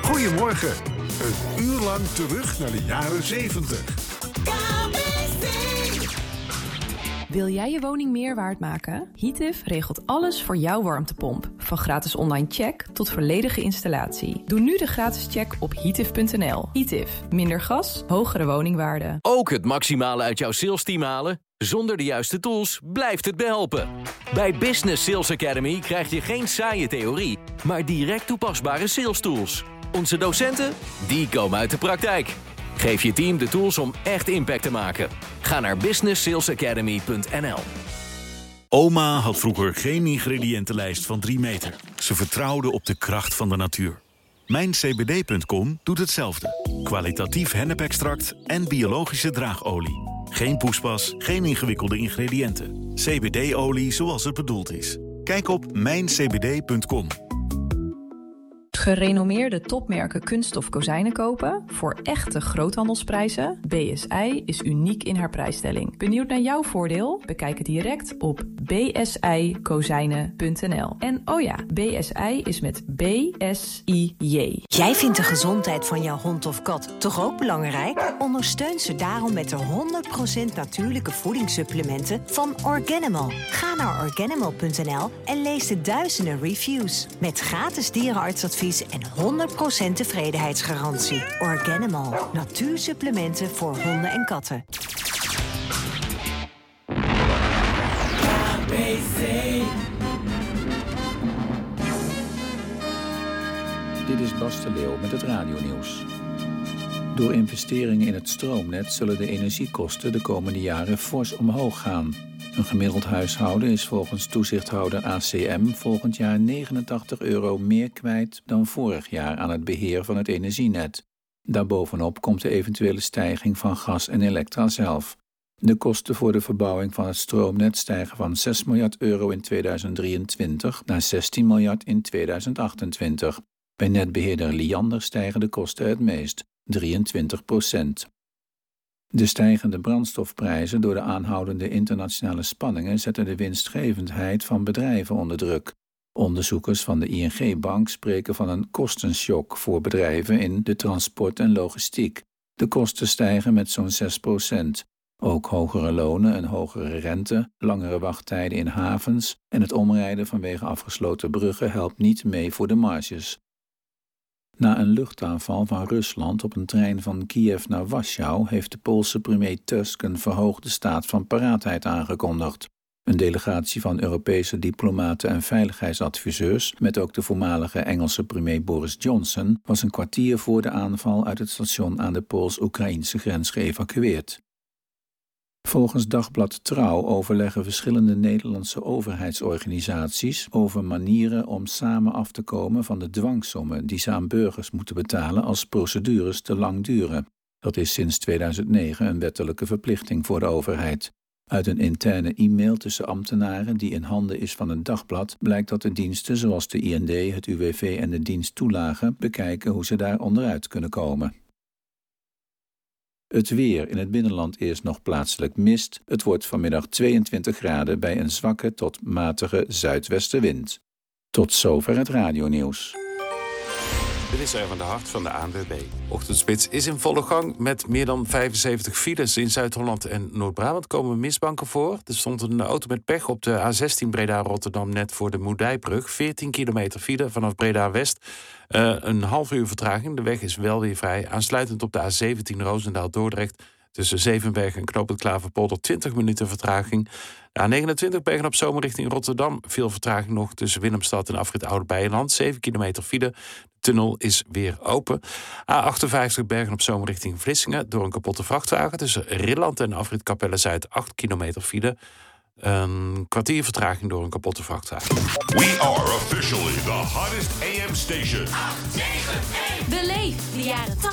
Goedemorgen. Een uur lang terug naar de jaren 70. Wil jij je woning meer waard maken? Heative regelt alles voor jouw warmtepomp. Van gratis online check tot volledige installatie. Doe nu de gratis check op heative.nl. Heative. Minder gas, hogere woningwaarde. Ook het maximale uit jouw salesteam halen? Zonder de juiste tools blijft het behelpen. Bij Business Sales Academy krijg je geen saaie theorie, maar direct toepasbare sales tools. Onze docenten, die komen uit de praktijk. Geef je team de tools om echt impact te maken. Ga naar businesssalesacademy.nl. Oma had vroeger geen ingrediëntenlijst van 3 meter. Ze vertrouwde op de kracht van de natuur. Mijncbd.com doet hetzelfde. Kwalitatief hennepextract en biologische draagolie. Geen poespas, geen ingewikkelde ingrediënten. CBD-olie zoals het bedoeld is. Kijk op mijncbd.com. Gerenommeerde topmerken kunststof kozijnen kopen voor echte groothandelsprijzen? BSI is uniek in haar prijsstelling. Benieuwd naar jouw voordeel? Bekijk het direct op bsikozijnen.nl. En oh ja, BSI is met B-S-I-J. Jij vindt de gezondheid van jouw hond of kat toch ook belangrijk? Ondersteun ze daarom met de 100% natuurlijke voedingssupplementen van Organimal. Ga naar organimal.nl en lees de duizenden reviews. Met gratis dierenartsadvies en 100% tevredenheidsgarantie. Organimal. Natuursupplementen voor honden en katten. Dit is Bas de Leeuw met het radionieuws. Door investeringen in het stroomnet zullen de energiekosten de komende jaren fors omhoog gaan. Een gemiddeld huishouden is volgens toezichthouder ACM volgend jaar €89 meer kwijt dan vorig jaar aan het beheer van het energienet. Daarbovenop komt de eventuele stijging van gas en elektra zelf. De kosten voor de verbouwing van het stroomnet stijgen van €6 miljard in 2023 naar €16 miljard in 2028. Bij netbeheerder Liander stijgen de kosten het meest, 23%. De stijgende brandstofprijzen door de aanhoudende internationale spanningen zetten de winstgevendheid van bedrijven onder druk. Onderzoekers van de ING-bank spreken van een kostenshock voor bedrijven in de transport en logistiek. De kosten stijgen met zo'n 6%. Ook hogere lonen, een hogere rente, langere wachttijden in havens en het omrijden vanwege afgesloten bruggen helpt niet mee voor de marges. Na een luchtaanval van Rusland op een trein van Kiev naar Warschau heeft de Poolse premier Tusk een verhoogde staat van paraatheid aangekondigd. Een delegatie van Europese diplomaten en veiligheidsadviseurs, met ook de voormalige Engelse premier Boris Johnson, was een kwartier voor de aanval uit het station aan de Pools-Oekraïnse grens geëvacueerd. Volgens Dagblad Trouw overleggen verschillende Nederlandse overheidsorganisaties over manieren om samen af te komen van de dwangsommen die ze aan burgers moeten betalen als procedures te lang duren. Dat is sinds 2009 een wettelijke verplichting voor de overheid. Uit een interne e-mail tussen ambtenaren die in handen is van het Dagblad blijkt dat de diensten zoals de IND, het UWV en de dienst toelagen bekijken hoe ze daar onderuit kunnen komen. Het weer. In het binnenland eerst nog plaatselijk mist. Het wordt vanmiddag 22 graden bij een zwakke tot matige zuidwestenwind. Tot zover het radionieuws. Dit is Erwin de Hart van de ANWB. Ochtendspits is in volle gang met meer dan 75 files. In Zuid-Holland en Noord-Brabant komen mistbanken voor. Er stond een auto met pech op de A16 Breda-Rotterdam net voor de Moerdijkbrug. 14 kilometer file vanaf Breda-West. Een half uur vertraging. De weg is wel weer vrij. Aansluitend op de A17 Roosendaal-Dordrecht. Tussen Zevenberg en Knoop het Klaverpolder 20 minuten vertraging. De A29 Bergen op Zoom richting Rotterdam. Veel vertraging nog tussen Willemstad en Afrit Oude Beijerland. 7 kilometer file. De tunnel is weer open. A58 Bergen op Zoom richting Vlissingen. Door een kapotte vrachtwagen. Tussen Rilland en Afrit Capelle-Zuid 8 kilometer file. Een kwartier vertraging door een kapotte vrachtwagen. We are officially the hottest AM station. 891. Beleef de jaren 80.